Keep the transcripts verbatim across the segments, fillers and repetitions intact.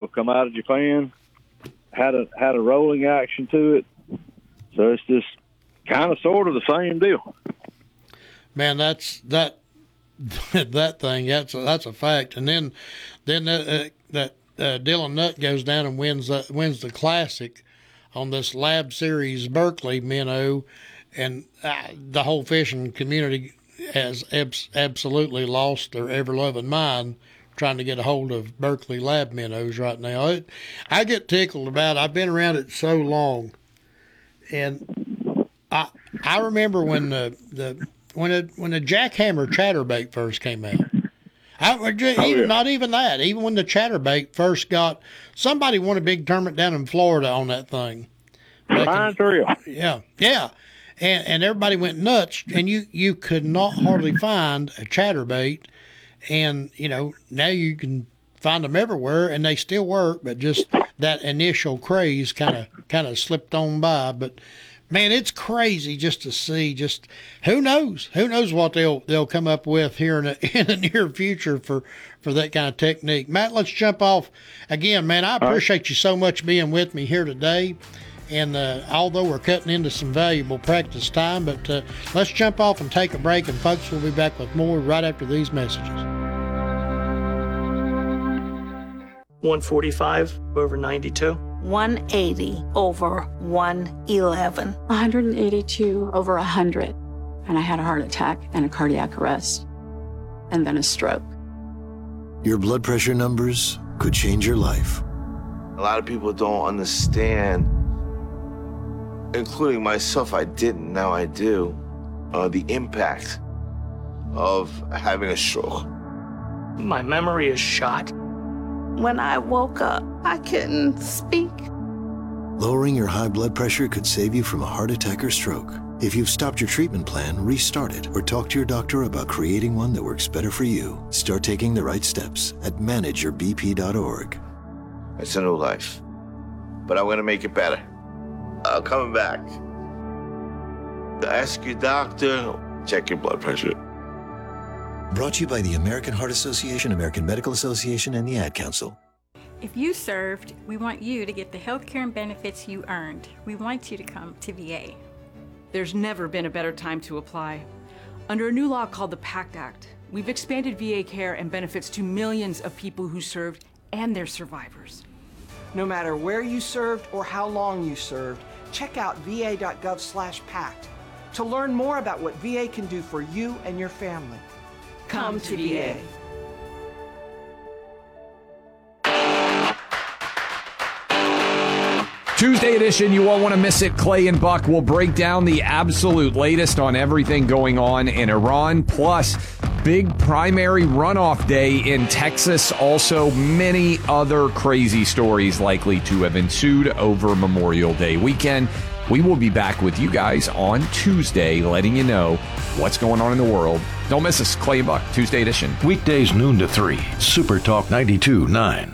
come out of Japan. Had a had a rolling action to it, so it's just kind of sort of the same deal. Man, that's that that thing. That's a, that's a fact. And then then that uh, that uh, Dylan Nutt goes down and wins uh, wins the Classic on this Lab Series Berkeley minnow, and uh, the whole fishing community has abs- absolutely lost their ever-loving mind trying to get a hold of Berkeley Lab minnows right now. It, I get tickled about it. I've been around it so long, and I I remember when the the when it, when the jackhammer chatterbait first came out. I, even, oh, yeah. Not even that. Even when the chatterbait first got, somebody won a big tournament down in Florida on that thing. Fine thrill. Yeah, yeah. And and everybody went nuts, and you, you could not hardly find a chatterbait. And, you know, now you can find them everywhere, and they still work, but just that initial craze kind of kind of slipped on by. But, man, it's crazy just to see. Just who knows? Who knows what they'll they'll come up with here in the, in the near future for, for that kind of technique. Matt, let's jump off. Again, man, I appreciate you so much being with me here today. And uh, although we're cutting into some valuable practice time, but uh, let's jump off and take a break, and folks, we'll be back with more right after these messages. one forty-five over ninety-two. one eighty over one eleven. one eighty-two over one hundred. And I had a heart attack and a cardiac arrest, and then a stroke. Your blood pressure numbers could change your life. A lot of people don't understand, including myself. I didn't, now I do, uh, the impact of having a stroke. My memory is shot. When I woke up, I couldn't speak. Lowering your high blood pressure could save you from a heart attack or stroke. If you've stopped your treatment plan, restart it, or talk to your doctor about creating one that works better for you. Start taking the right steps at manage your b p dot org. It's a new life, but I'm gonna make it better. I'm coming back. Ask your doctor, check your blood pressure. Brought to you by the American Heart Association, American Medical Association, and the Ad Council. If you served, we want you to get the health care and benefits you earned. We want you to come to V A. There's never been a better time to apply. Under a new law called the PACT Act, we've expanded V A care and benefits to millions of people who served and their survivors. No matter where you served or how long you served, check out v a dot gov slash pact to learn more about what V A can do for you and your family. Come, Come to V A. V A. Tuesday edition, you won't want to miss it. Clay and Buck will break down the absolute latest on everything going on in Iran, plus big primary runoff day in Texas. Also, many other crazy stories likely to have ensued over Memorial Day weekend. We will be back with you guys on Tuesday, letting you know what's going on in the world. Don't miss us, Clay and Buck, Tuesday edition. Weekdays noon to three, Super Talk ninety-two point nine.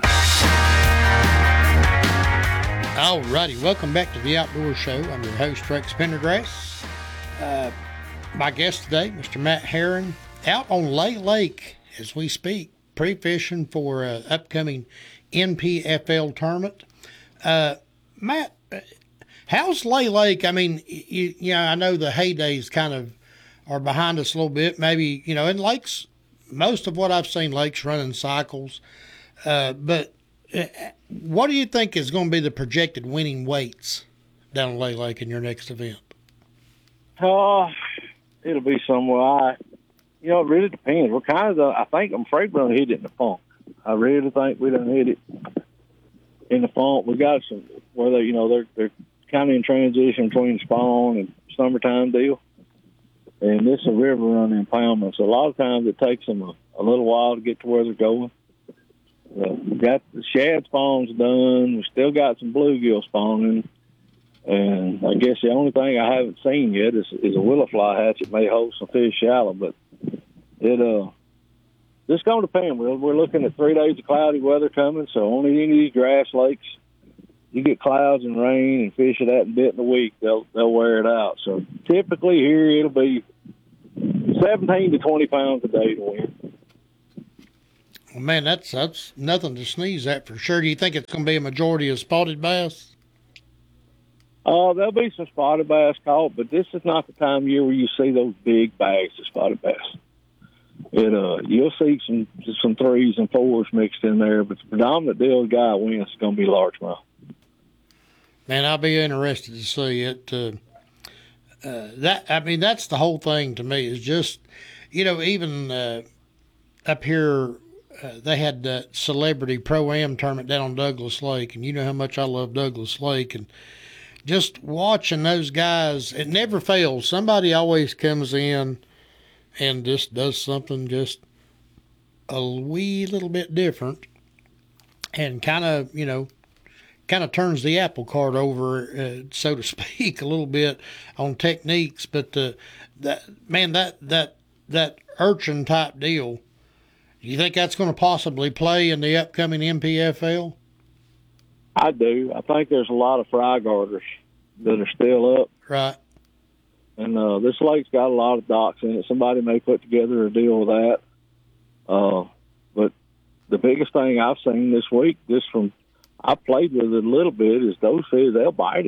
All righty, welcome back to The Outdoor Show. I'm your host, Rex Pendergrass. Uh, my guest today, Mister Matt Herron, out on Lay Lake as we speak, pre-fishing for an upcoming N P F L tournament. Uh, Matt, how's Lay Lake? I mean, you, you know, I know the heydays kind of are behind us a little bit. Maybe, you know, in lakes, most of what I've seen, lakes running cycles. Uh, but uh, what do you think is going to be the projected winning weights down at Lay Lake in your next event? Oh, it'll be somewhere. I, you know, it really depends. We're kind of, the, I think, I'm afraid we're going to hit it in the funk. I really think we done hit it in the funk. We got some, where they, you know, they're, they're kind of in transition between spawn and summertime deal. And this is a river run impoundment. So a lot of times it takes them a, a little while to get to where they're going. Uh, we got the shad spawns done. We still got some bluegill spawning. And I guess the only thing I haven't seen yet is, is a willow fly hatch that may hold some fish shallow. But it, uh, just going to depend. We're, we're looking at three days of cloudy weather coming. So on any of these grass lakes, you get clouds and rain and fish at that bit in a week, they'll they'll wear it out. So typically here it'll be seventeen to twenty pounds a day to win. Well, man, that's that's nothing to sneeze at for sure. Do you think it's going to be a majority of spotted bass? Uh, there'll be some spotted bass caught, but this is not the time of year where you see those big bags of spotted bass. It uh, you'll see some some threes and fours mixed in there, but the predominant deal the guy wins is going to be largemouth. Man, I'll be interested to see it. Uh, uh, that I mean, that's the whole thing to me. Is just, you know, even uh, up here, uh, they had that celebrity pro-am tournament down on Douglas Lake, and you know how much I love Douglas Lake, and just watching those guys, it never fails. Somebody always comes in and just does something just a wee little bit different, and kind of, you know, kind of turns the apple cart over, uh, so to speak, a little bit on techniques. But uh, that man, that that that urchin type deal, do you think that's going to possibly play in the upcoming N P F L? I do. I think there's a lot of fry garters that are still up. Right. And uh, this lake's got a lot of docks in it. Somebody may put together a deal with that. Uh, but the biggest thing I've seen this week, just from I played with it a little bit, is those fish, they'll bite it.